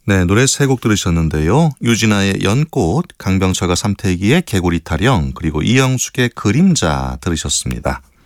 네, 노래 세 곡 들으셨는데요. 유진아의 연꽃, 강병철과 삼태기의 개구리 타령, 그리고 이영숙의 그림자 들으셨습니다.